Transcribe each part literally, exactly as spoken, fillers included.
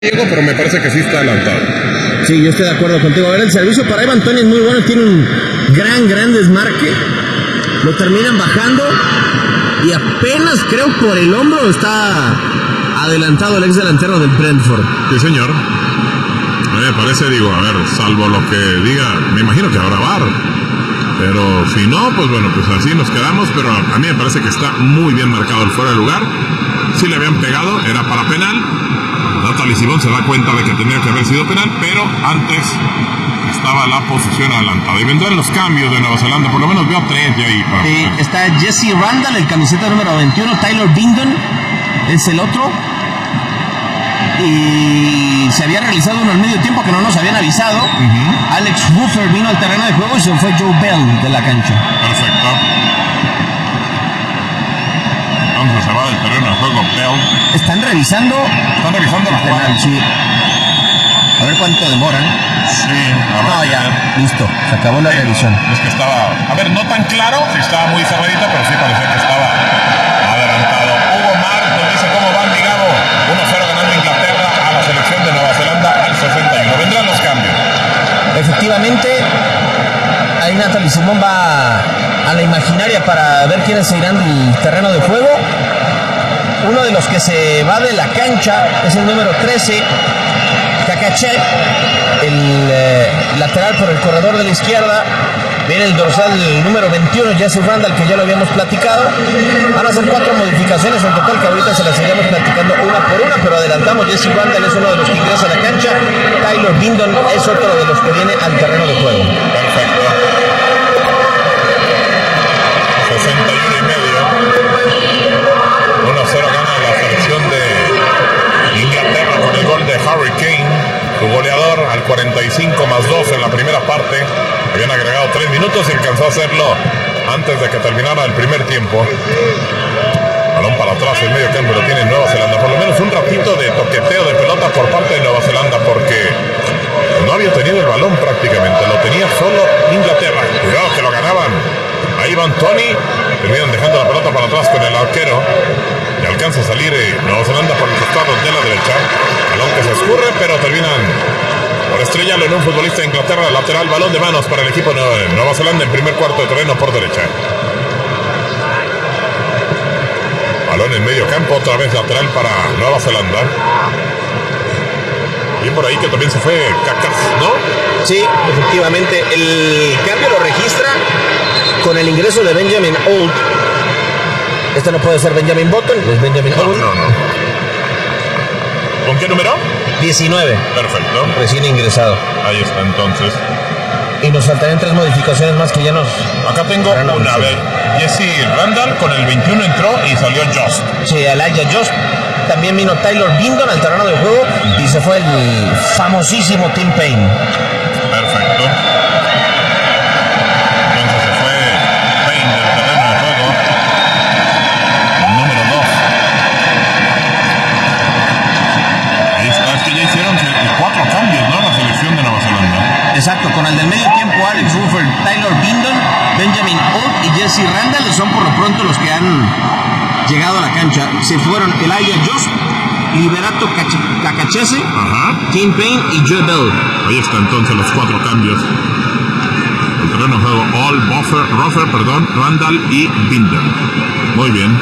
Diego, pero me parece que sí está adelantado. Sí, yo estoy de acuerdo contigo. A ver, el servicio para Ivan Toney es muy bueno, tiene un gran, gran desmarque. Lo terminan bajando y apenas, creo, por el hombro está adelantado el ex delantero del Brentford. Sí, señor. A mí me parece, digo, a ver, salvo lo que diga, me imagino que habrá V A R. Pero si no, pues bueno, pues así nos quedamos. Pero a mí me parece que está muy bien marcado el fuera de lugar. Si le habían pegado, era para penal. Natalie Simón se da cuenta de que tenía que haber sido penal, pero antes estaba la posición adelantada. Y vendrán los cambios de Nueva Zelanda, por lo menos veo tres ya ahí. Para eh, está Jesse Randall, el camiseta número veintiuno, Tyler Bindon es el otro. Y se había realizado uno al medio tiempo que no nos habían avisado. Uh-huh. Alex Ruffer vino al terreno de juego y se fue Joe Bell de la cancha. Perfecto. Entonces se va del terreno de juego Bell. Están revisando. Están revisando la jugada. Sí. A ver cuánto demoran. Sí. No, ya. Listo. Se acabó la revisión. Es que estaba, a ver, no tan claro, si estaba muy cerradita, pero sí parecía que estaba adelantado. Hugo Mar nos dice cómo van, Ligado. uno cero ganando Inglaterra a la selección de Nueva Zelanda al sesenta y uno. Vendrán los cambios. Efectivamente, ahí Natalie Simón va a la imaginaria para ver quiénes se irán del terreno de juego. Uno de los que se va de la cancha es el número trece, Kakache, el eh, lateral por el corredor de la izquierda. Viene el dorsal el número veintiuno, Jesse Randall, que ya lo habíamos platicado. Van a ser cuatro modificaciones en total, que ahorita se las iremos platicando una por una, pero adelantamos. Jesse Randall es uno de los que ingresa a la cancha. Tyler Bindon es otro de los que viene al terreno de juego. Perfecto. sesenta y uno y medio. uno cero gana la selección de Inglaterra con el gol de Harry Kane, su goleador, al cuarenta y cinco más dos en la primera parte. Habían agregado tres minutos y alcanzó a hacerlo antes de que terminara el primer tiempo. Balón para atrás, el medio campo lo tiene Nueva Zelanda. Por lo menos un ratito de toqueteo de pelota por parte de Nueva Zelanda, porque no había tenido el balón prácticamente, lo tenía solo Inglaterra. Cuidado que lo ganaban a Ivan Toney. Terminan dejando la pelota para atrás con el arquero y alcanza a salir eh, Nueva Zelanda por el costado de la derecha. Balón que se escurre, pero terminan por estrellarlo en un futbolista de Inglaterra. Lateral, balón de manos para el equipo de Nueva Zelanda en primer cuarto de terreno por derecha. Balón en medio campo, otra vez lateral para Nueva Zelanda. Bien por ahí que también se fue Cacas, ¿no? Sí, efectivamente. El cambio lo registra con el ingreso de Benjamin Old. Este no puede ser Benjamin Button, es Benjamin No, Old. no, no. ¿Con qué número? diecinueve. Perfecto. Recién ingresado. Ahí está entonces. Y nos faltarían tres modificaciones más que ya nos... Acá tengo Randall, una, a sí. ver, Jesse Randall con el veintiuno entró y salió Just. Sí, Elijah Just. También vino Tyler Bindon al terreno de juego y se fue el famosísimo Tim Payne. Perfecto. Entonces se fue Payne del terreno de juego. El número dos. Ahí está, es que ya hicieron cuatro cambios, ¿no? La selección de Nueva Zelanda. Exacto, con el del medio tiempo Alex Ruffer, Tyler Bindon, Benjamin Old y Jesse Randall son por lo pronto los que han llegado a la cancha. Se fueron Elijah Just, Liberato Cacachese, Tim Payne y Joe Bell. Ahí está entonces los cuatro cambios. El terreno de juego, All, Buffer, Ruffer, perdón, Randall y Bindon. Muy bien.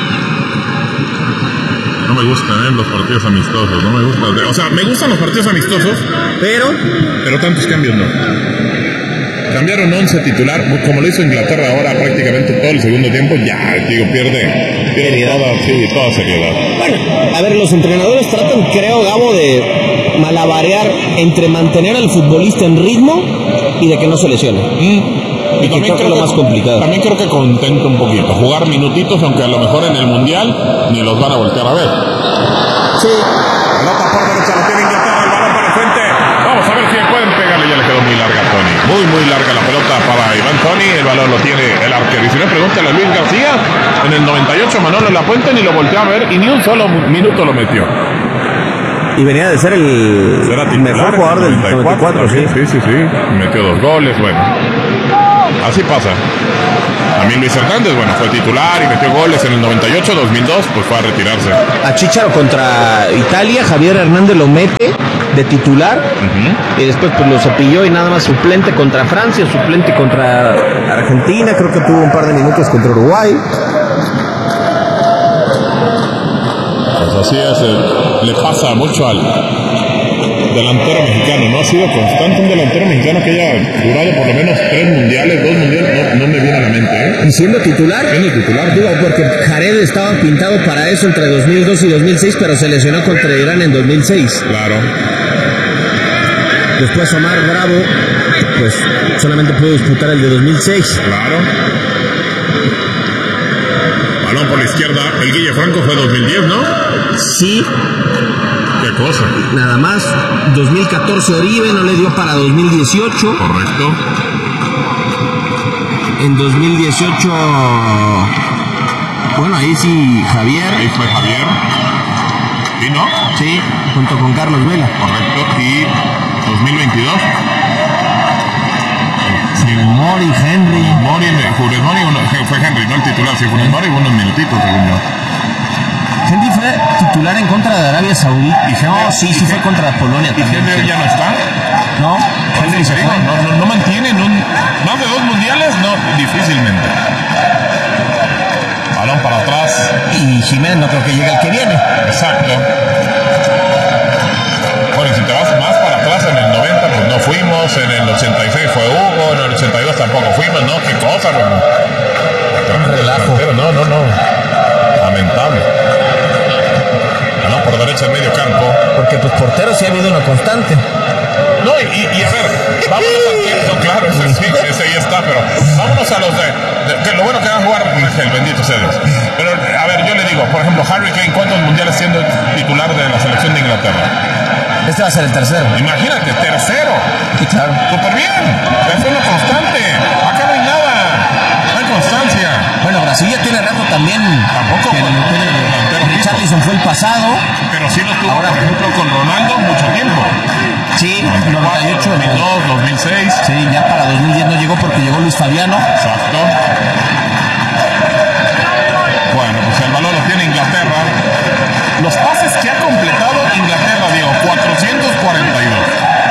No me gustan ¿eh? los partidos amistosos, no me gustan. O sea, me gustan los partidos amistosos, Pero, pero tantos cambios no. Cambiaron once titular, como lo hizo Inglaterra ahora prácticamente todo el segundo tiempo, ya, digo, pierde, pierde toda, sí, toda seriedad. bueno, a ver, los entrenadores tratan, creo, Gabo, de malabarear entre mantener al futbolista en ritmo y de que no se lesione. Mm. Y, y que creo que es lo más complicado. También creo que contenta un poquito. Jugar minutitos, aunque a lo mejor en el Mundial ni los van a voltear a ver. Sí. Pelota por derecha, lo tiene Inglaterra, el balón para el frente. Vamos a ver si pueden pegarle, ya le quedó muy larga a Toney. Muy, muy larga la pelota para Ivan Toney. El balón lo tiene el arquero. Y si no, pregúntale a Luis García. En el noventa y ocho, Manolo Lapuente ni lo volteó a ver y ni un solo minuto lo metió. Y venía de ser el titular, mejor jugador del noventa y cuatro, sí. Sí, sí, sí. Metió dos goles, bueno. Así pasa. También Luis Hernández, bueno, fue titular y metió goles en el noventa y ocho, dos mil dos, pues fue a retirarse. A Chicharo contra Italia, Javier Hernández lo mete de titular, uh-huh. y después pues lo cepilló y nada más suplente contra Francia, suplente contra Argentina, creo que tuvo un par de minutos contra Uruguay. Pues así es, eh, le pasa mucho al delantero mexicano, no ha sido constante un delantero mexicano que haya durado por lo menos tres mundiales, dos mundiales, no, no me viene a la mente, ¿eh? ¿Y siendo titular? Siendo titular. Digo, porque Jared estaba pintado para eso entre dos mil dos y dos mil seis, pero se lesionó contra Irán en dos mil seis. Claro. Después Omar Bravo, pues solamente pudo disputar el de dos mil seis. Claro. Balón por la izquierda, el Guille Franco fue dos mil diez, ¿no? Sí. ¿Qué cosa? Nada más. dos mil catorce Oribe, no le dio para dos mil dieciocho. Correcto. En dos mil dieciocho, bueno, ahí sí Javier. Ahí fue Javier. ¿Y no? Sí, junto con Carlos Vela. Correcto. ¿Y dos mil veintidós? Sí, Mori, Henry. Mori, Funes Mori, uno, fue Henry, no el titular, sí, Funes Mori, unos minutitos, según yo. Henry fue titular en contra de Arabia Saudí. ¿Y no, sí, sí fue contra Polonia ¿Y también. Henry ya no está? No, Henry se fue. No, no, no mantienen un, más de dos mundiales, no, difícilmente. Balón para atrás. Y Jiménez no creo que llegue el que viene. Exacto. Bueno, si te vas más para atrás, en el noventa pues no fuimos, en el ochenta y seis fue Hugo, en el ochenta y dos tampoco fuimos, ¿no? Qué cosa, ¿no? Un relajo. No, no, no. Lamentable. Balón por derecha en medio campo. Porque pues portero sí ha habido una constante. No, y, y a ver, vámonos al tiempo, claro, ese, sí, ese ahí está, pero vámonos a los de, de que lo bueno que va a jugar el bendito sea Dios. Pero a ver, yo le digo, por ejemplo, Harry Kane, ¿cuántos mundiales siendo titular de la selección de Inglaterra? Este va a ser el tercero. Imagínate, tercero. Sí, claro. Súper bien, es una constante. Acá no hay nada, no hay constancia. Bueno, Brasil ya tiene rato también. Tampoco. Que no tiene, Richarlison fue el pasado. Pero sí lo tuvo, ahora, por ejemplo, con Ronaldo mucho tiempo. Sí, noventa y ocho, dos mil dos, dos mil seis. Sí, ya para dos mil diez no llegó porque llegó Luis Fabiano. Exacto. Bueno, pues el balón lo tiene Inglaterra. Los pases que ha completado Inglaterra, Diego, cuatrocientos cuarenta y dos.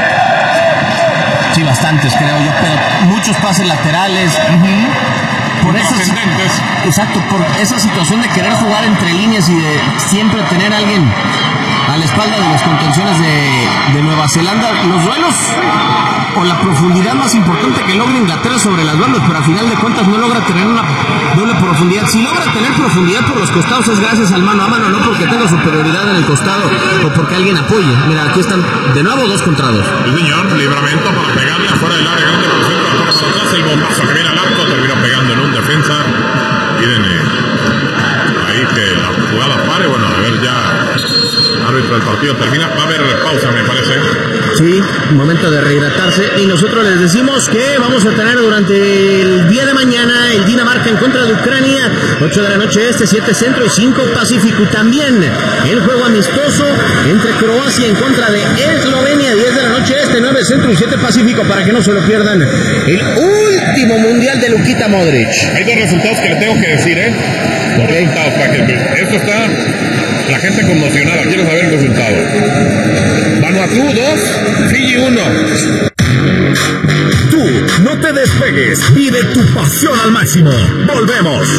Sí, bastantes creo yo, pero muchos pases laterales. Uh-huh. Por esas, exacto, por esa situación de querer jugar entre líneas y de siempre tener a alguien a la espalda de las contenciones de, de Nueva Zelanda. Los duelos o la profundidad más importante que logra Inglaterra sobre las bandas, pero al final de cuentas no logra tener una doble profundidad. Si logra tener profundidad por los costados es gracias al mano a mano, no porque tenga superioridad en el costado o porque alguien apoye. Mira, aquí están de nuevo dos contra dos. El señor, libramento para pegarle afuera del área grande para el centro, para atrás, el bombazo que viene al arco, termina pegando en un defensa. Piden ahí que la jugada pare. Bueno, a ver ya, árbitro del partido termina, va a haber pausa, me parece. Sí, momento de rehidratarse. Y nosotros les decimos que vamos a tener durante el día de mañana el Dinamarca en contra de Ucrania, ocho de la noche este, siete centro y cinco pacífico. También el juego amistoso entre Croacia en contra de Eslovenia, diez de la noche este, nueve centro y siete pacífico, para que no se lo pierdan. El último mundial de Luquita Modric. Hay dos resultados que le tengo que decir, ¿eh? Dos okay. resultados para que esto está la gente conmocionada. Quiero saber el resultado. Vanuatu dos, Fiji uno. Tú no te despegues, vive tu pasión al máximo. Volvemos.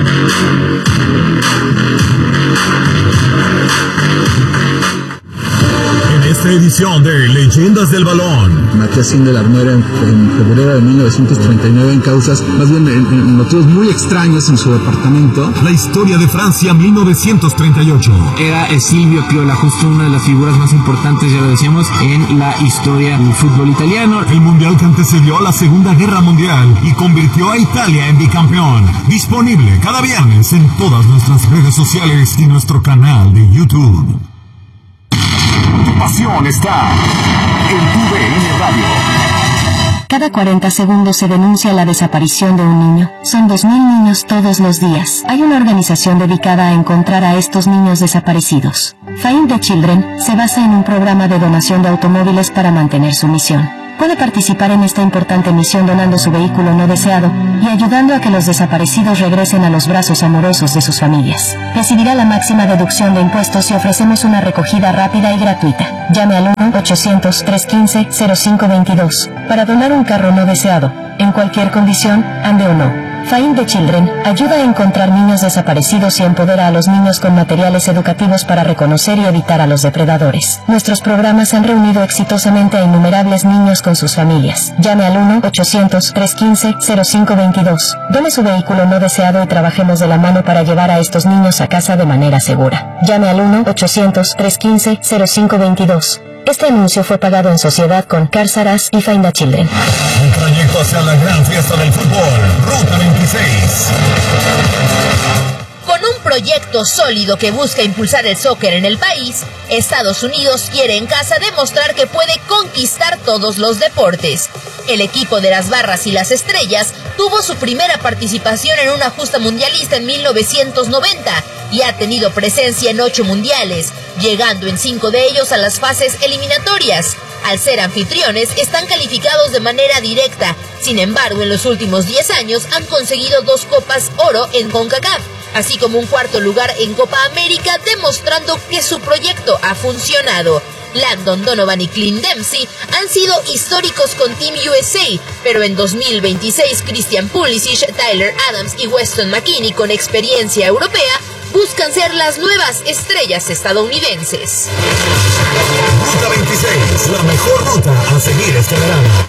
En esta edición de Leyendas del Balón, Matías Sindelar muere en, en febrero de mil novecientos treinta y nueve en causas, más bien en, en motivos muy extraños en su departamento. La historia de Francia mil novecientos treinta y ocho. Era Silvio Piola, justo una de las figuras más importantes, ya lo decíamos, en la historia del fútbol italiano. El mundial que antecedió a la Segunda Guerra Mundial y convirtió a Italia en bicampeón. Disponible cada viernes en todas nuestras redes sociales y nuestro canal de YouTube. Tu pasión está en tu D N Radio. Cada cuarenta segundos se denuncia la desaparición de un niño. Son dos mil niños todos los días. Hay una organización dedicada a encontrar a estos niños desaparecidos. Find the Children se basa en un programa de donación de automóviles para mantener su misión. Puede participar en esta importante misión donando su vehículo no deseado y ayudando a que los desaparecidos regresen a los brazos amorosos de sus familias. Recibirá la máxima deducción de impuestos y ofrecemos una recogida rápida y gratuita. Llame al uno ochocientos, trescientos quince, cero cinco veintidós para donar un carro no deseado, en cualquier condición, ande o no. Find the Children ayuda a encontrar niños desaparecidos y empodera a los niños con materiales educativos para reconocer y evitar a los depredadores. Nuestros programas han reunido exitosamente a innumerables niños con sus familias. Llame al uno ochocientos, trescientos quince, cero cinco veintidós. Done su vehículo no deseado y trabajemos de la mano para llevar a estos niños a casa de manera segura. Llame al uno ochocientos, trescientos quince, cero cinco veintidós. Este anuncio fue pagado en sociedad con Cars R Us y Find the Children. Un trayecto hacia la gran fiesta del fútbol, Ruta veintiséis. Con un proyecto sólido que busca impulsar el soccer en el país, Estados Unidos quiere en casa demostrar que puede conquistar todos los deportes. El equipo de las Barras y las Estrellas tuvo su primera participación en una justa mundialista en mil novecientos noventa y ha tenido presencia en ocho mundiales, llegando en cinco de ellos a las fases eliminatorias. Al ser anfitriones, están calificados de manera directa. Sin embargo, en los últimos diez años han conseguido dos Copas Oro en CONCACAF, así como un cuarto lugar en Copa América, demostrando que su proyecto ha funcionado. Landon Donovan y Clint Dempsey han sido históricos con Team U S A, pero en dos mil veintiséis Christian Pulisic, Tyler Adams y Weston McKennie, con experiencia europea, buscan ser las nuevas estrellas estadounidenses. Ruta veintiséis, la mejor ruta a seguir este verano.